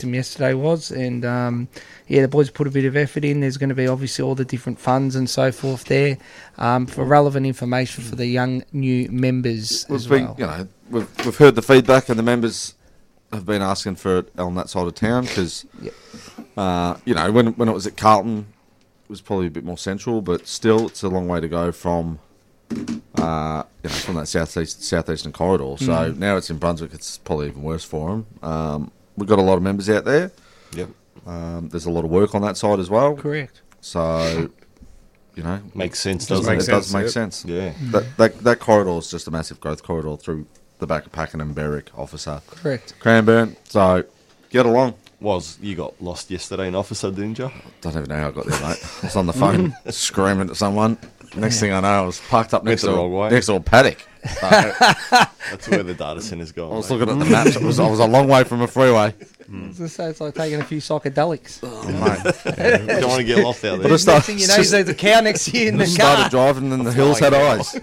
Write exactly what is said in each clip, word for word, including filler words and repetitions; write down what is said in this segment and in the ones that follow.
yesterday was, and um, yeah, the boys put a bit of effort in. There's going to be obviously all the different funds and so forth there um, for relevant information for the young new members we've as been, well. You know, we've we've heard the feedback, and the members have been asking for it on that side of town because, Yep. uh, you know, when when it was at Carlton, it was probably a bit more central, but still, it's a long way to go from. Uh, you know, from that southeast southeastern corridor. So Mm. now it's in Brunswick. It's probably even worse for them. Um, we've got a lot of members out there. Yep. Um, there's a lot of work on that side as well. Correct. So, you know, Makes sense, it, doesn't it it? does make yep. sense. Yeah. That, that that corridor is just a massive growth corridor through the back of Pakenham, Berwick, Officer, Correct. Cranbourne. So get along. Was you got lost yesterday in Officer, didn't you? Don't even know how I got there, mate. I was on the phone screaming at someone. Next thing I know, I was parked up next Went to the a, wrong way. next to a paddock. So, That's where the data centre's going. I was mate. looking at the maps. It was, I was a long way from a freeway. I was gonna say it's like taking a few psychedelics. Oh, mate. You don't want to get lost out But there. I Next start- thing you know, there's a cow next to you in the started car. driving and the hills had eyes.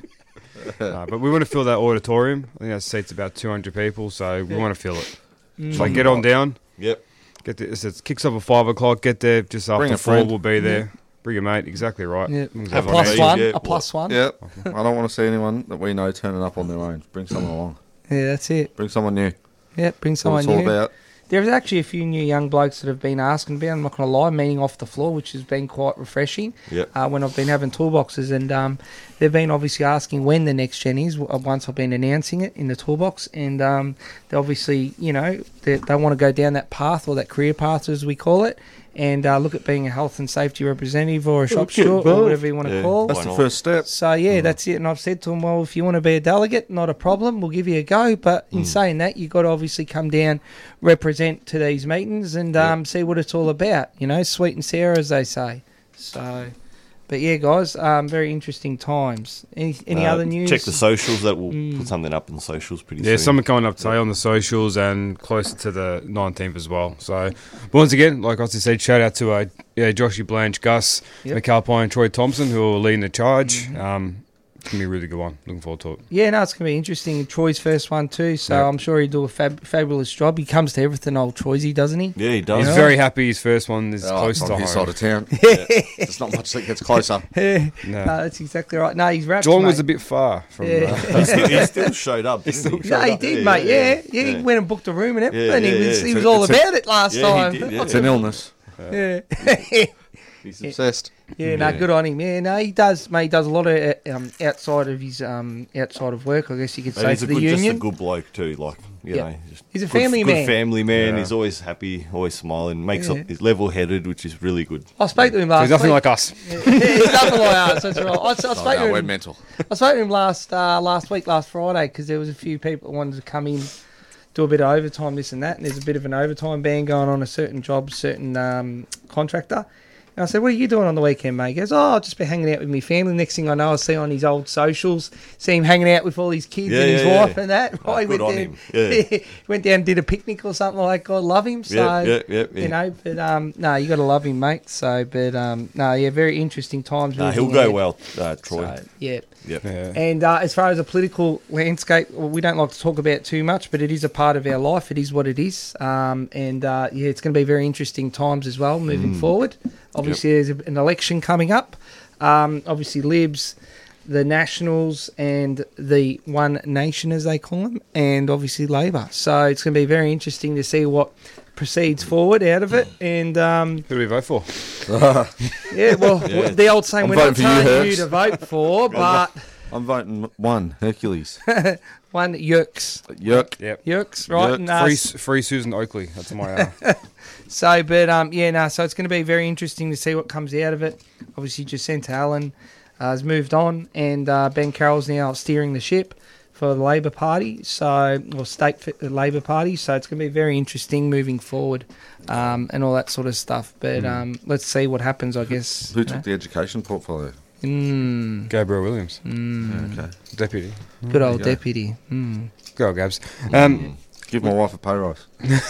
Uh, but we want to fill that auditorium. I think that seats about two hundred people, so we want to fill it. Mm. So get on down. Yep. Get there. It kicks off at five o'clock. Get there just Bring after a four. friend. We'll be there. Bring a mate. Exactly right. Yeah. As long as A everyone plus has- one. Yeah, A plus one. Yep. I don't want to see anyone that we know turning up on their own. Bring someone along. Yeah, that's it. Bring someone new. Yeah, bring That's what someone it's all new. about. There's actually a few new young blokes that have been asking about, I'm not going to lie, meeting off the floor, which has been quite refreshing Yep. uh, when I've been having toolboxes. And um, they've been obviously asking when the next gen is, w- once I've been announcing it in the toolbox. And um, they obviously, you know, they, they want to go down that path, or that career path as we call it, and uh, look at being a health and safety representative or a shop get steward or involved. whatever you want to Yeah. call. That's Why the not? first step. So, yeah, that's it. And I've said to them, well, if you want to be a delegate, not a problem. We'll give you a go. But in saying that, you've got to obviously come down, represent to these meetings and um, see what it's all about. You know, sweet and sour, as they say. So, but, yeah, guys, um, very interesting times. Any, any Uh, other news? Check the socials. That will Mm. put something up in the socials pretty Yeah, soon. something coming up today on the socials and closer to the nineteenth as well. So, but once again, like I said, shout out to uh, yeah, Joshy Blanche, Gus, Yep. McAlpine, and Troy Thompson, who are leading the charge. Mm-hmm. Um, it's going to be a really good one. Looking forward to it. Yeah, no, it's going to be interesting. Troy's first one too, so Yeah. I'm sure he'll do a fab- fabulous job. He comes to everything, old Troysy, doesn't he? Yeah, he does. He's Yeah. very happy his first one is Oh, close it's to on his home. side of town. There's not much that gets closer. no, No. that's exactly right. No, he's wrapped, Geelong mate. was a bit far from Yeah. uh, he, still, he still showed up. Didn't he? No, he did, mate. Yeah, yeah, he yeah. went and booked a room and everything. Yeah, he yeah, was, yeah. he was It's a- all it's a- about it last Yeah, time. he did, yeah. It's an illness. Yeah, He's obsessed. yeah, no, good on him. Yeah, no, he does, mate. He does a lot of uh, um, outside of his um, outside of work, I guess you could But say, he's to a the good, just a union. good bloke too. Like you Yeah. know, just He's a good- family good man. family man. Yeah. He's always happy, always smiling. Makes Yeah. up. He's level-headed, which is really good. I spoke to him last He's nothing week. like us. Yeah, he's nothing like us. That's right. I, I, spoke Oh, no, to we're him, mental. I spoke to him last uh, last week, last Friday, because there was a few people that wanted to come in, do a bit of overtime, this and that, and there's a bit of an overtime ban going on a certain job, certain um, contractor. And I said, what are you doing on the weekend, mate? He goes, oh, I'll just be hanging out with my family. Next thing I know, I see on his old socials, see him hanging out with all his kids Yeah, and his yeah, wife yeah. and that. Oh, He good went on down, him. Yeah. went down and did a picnic or something like that. God love him. So, Yeah, yeah, yeah, yeah. you know, but um, no, you got to love him, mate. So, but um, no, yeah, very interesting times. Nah, moving he'll go ahead. well, uh, Troy. So, yeah. Yep. Yeah. And uh, as far as the political landscape, well, we don't like to talk about too much, but it is a part of our life. It is what it is. Um, and uh, yeah, it's going to be very interesting times as well moving Mm. forward. Obviously, there's an election coming up. Um, obviously, Libs, the Nationals, and the One Nation, as they call them, and obviously Labor. So it's going to be very interesting to see what proceeds forward out of it. And um, Who do we vote for? yeah, well, Yeah. the old saying, I'm we're not voting for you, telling you Herbs. to vote for, but I'm voting one, Hercules. one Yerks. Yuck. Yep. Yerks, right? Yerk. And, uh, Free, free Susan Oakley. That's my. Uh, So, but um, yeah, no. So it's going to be very interesting to see what comes out of it. Obviously, Jacinta Allen uh, has moved on, and uh, Ben Carroll's now steering the ship for the Labor Party, so or state for the Labor Party. So it's going to be very interesting moving forward, um, and all that sort of stuff. But um, let's see what happens. I guess. Who you took know. the education portfolio? Mm, Gabriel Williams, mm, Okay. deputy. good old There you go. deputy. Mm. Go Gabs. Um, Give my wife a pay rise.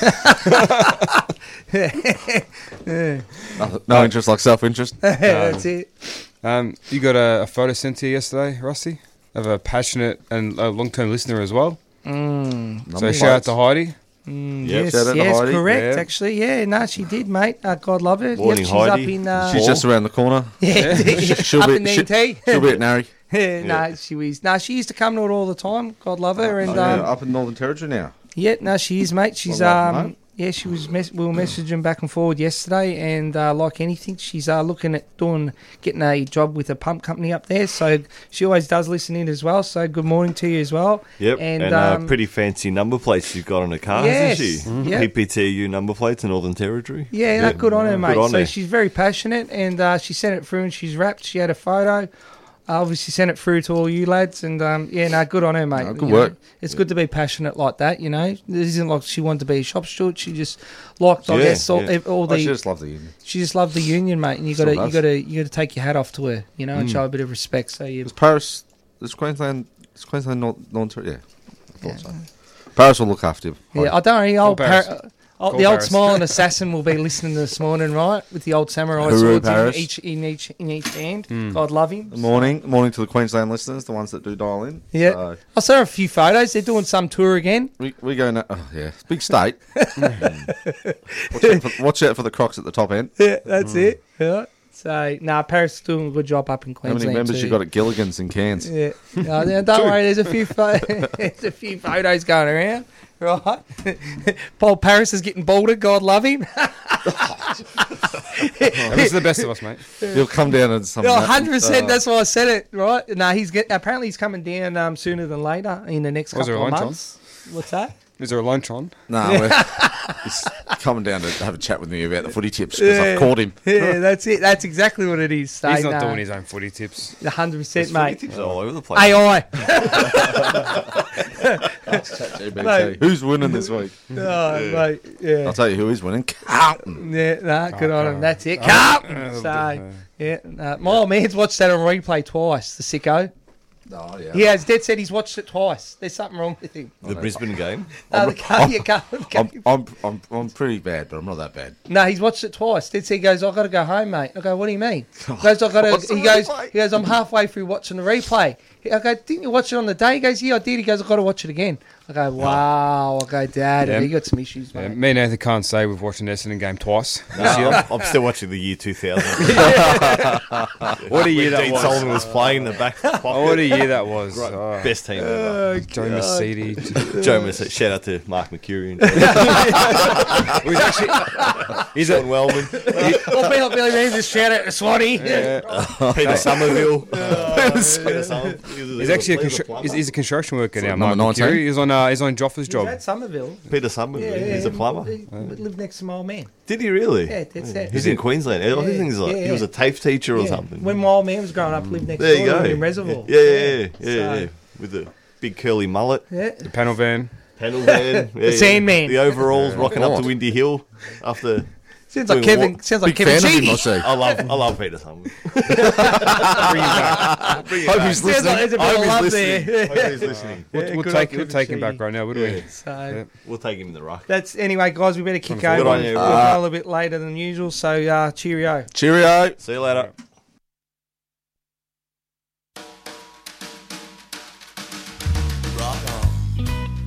no, no interest like self-interest. That's it. um, you got a, a photo sent to you yesterday, Rusty, of a passionate and a long-term listener as well. Mm, So shout out to Heidi. Mm, Yep. yes, Shout out to yes, Heidi. correct. Yeah. Actually, yeah, no, she did, mate. Uh, God love her. Morning, yep, she's Heidi. up in. Uh, She's just around the corner. yeah, She'll up be, in the she, N T. she'll be at Narry. Yeah, no, she was. No, she used to come to it all the time. God love her. And Oh, yeah, um, up in Northern Territory now. yeah, no, she is, mate. She's Well, um, mate. yeah, she was. Mess- we were messaging back and forward yesterday, and uh, like anything, she's uh, looking at doing getting a job with a pump company up there. So she always does listen in as well. So good morning to you as well. Yep, And, and, um, uh, pretty fancy number plates she's got on her car, Yes, hasn't she? yep. P P T U number plates in Northern Territory. Yeah, no, good on her, Good mate. on so her. she's very passionate, and uh, she sent it through, and she's wrapped. She had a photo. Uh, obviously, sent it through to all you lads, and um, yeah, no, good on her, mate. No, good You work. know, it's good to be passionate like that, you know. It isn't like she wanted to be a shop steward. She just liked, I Yeah, guess, all, yeah. all I the. just love the union. She just loved the union, mate, and you got Still to, you does. got to, you got to take your hat off to her, you know, and Mm. show a bit of respect. So you, Is Paris, is Queensland, is Queensland not, Northern Territory? Yeah, I thought Yeah. so. Paris will look after you. yeah, I don't know. The old, Call Paris. Par- oh, Call the old Paris. smiling assassin will be listening this morning, right, with the old samurai Hooroo, swords in Paris. each, in each, in each hand. Mm. God love him. Morning, morning to the Queensland listeners, the ones that do dial in. Yeah. So, I saw a few photos. They're doing some tour again. we we go now. Oh, yeah, big state. watch, out for, watch out for the Crocs at the top end. Yeah, that's it. Yeah. So, nah, Paris is doing a good job up in How Queensland. many members too. you got at Gilligan's and Cairns? Yeah. No, no, don't worry. There's a few pho- there's a few photos going around. Right. Paul Paris is getting bolted. God love him. Yeah, this is the best of us, mate. He'll come down and some. No, one hundred percent. uh, That's why I said it. Right. No, he's get, apparently he's coming down um, sooner than later in the next Was there couple a of lunch on? months. What's that? Is there a lunch on? No, we're- he's coming down to have a chat with me about the footy tips because I've caught him. Yeah, that's it. That's exactly what it is. He's not doing his own footy tips. one hundred percent, There's footy mate. tips all over the place. A I. G B T. Mate. Who's winning this week? Oh, mate. Yeah. I'll tell you who is winning. Carlton. Yeah, nah, good on him. Okay. That's it. Oh, Carlton. uh, So, uh, yeah, nah, my old man's watched that on replay twice, the sicko. Oh yeah. He has dead said he's watched it twice. There's something wrong with him. The Brisbane game. No, the car, you can't, I'm, I'm, I'm, I'm pretty bad, but I'm not that bad. no, he's watched it twice. Dead said he goes, I've got to go home, mate. I go, what do you mean? He goes, I've got What's to, the he goes, replay? he goes, I'm halfway through watching the replay. I go, didn't you watch it on the day? He goes, yeah, I did. He goes, I've got to watch it again. I go, wow. I go, Dad, Yeah. you got some issues, Yeah, mate. me and Nathan can't say we've watched an Essendon game twice. No, I'm, I'm still watching the year two thousand. What a year that Dean was. Solomon was playing in the back pocket. Oh, what a year that was. Great. Oh, Best team ever. Oh, Joe God. Mercedes. Joe Mercedes. Shout out to Mark Mercury and He's actually, he's Sean a, Wellman, Well, Bill, Billy Beans just shout out to Swanee. Peter Somerville. Peter Somerville. he's actually a, constru- he's, he's a construction worker now. number Mark nineteen. Mercury. He's on uh, he's on Joffa's He's job. at Somerville. Peter Somerville. Yeah, yeah, He's a he- plumber. He lived next to my old man. Did he really? Yeah, that's it. He's in Queensland. I think he's like, Yeah, he was yeah. a TAFE teacher or Yeah. something. When my old man was growing up, lived next there door you to go. him in Reservoir. Yeah, yeah, yeah, yeah, So- yeah. With the big curly mullet, Yeah. The panel van. panel van, yeah, yeah. Sandman. the overalls, rocking up God. to Windy Hill after. Sounds like Doing Kevin. what? Sounds like Big Kevin fan of him, I Sheedy. see. I love, I love Peter Somerville. Bring him back. Bring it Hope back. he's Sounds like listening. there's a bit I of hope love he's there. listening. I hope he's listening. We'll, Yeah, we'll good take on we'll Kevin take him Sheedy. back right now, wouldn't we? So We'll take him in the ruck. that's anyway, guys. We better kick Good over. on you. We're a little bit later than usual. So uh, cheerio. Cheerio. See you later.